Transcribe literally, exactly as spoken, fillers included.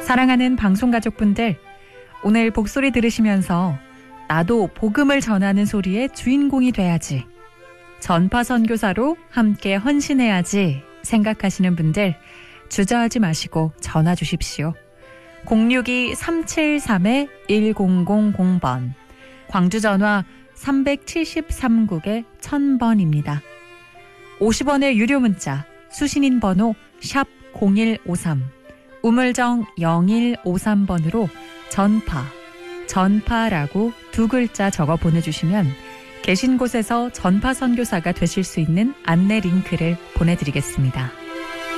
사랑하는 방송가족분들, 오늘 복소리 들으시면서 나도 복음을 전하는 소리의 주인공이 돼야지, 전파 선교사로 함께 헌신해야지 생각하시는 분들 주저하지 마시고 전화 주십시오. 공육이 삼칠삼 일공공공 번, 광주 전화 삼칠삼 국에 천 번입니다. 오십 원의 유료 문자, 수신인 번호 샵 공일오삼, 우물정 영일오삼 번으로 전파, 전파라고 두 글자 적어 보내주시면 계신 곳에서 전파 선교사가 되실 수 있는 안내 링크를 보내드리겠습니다.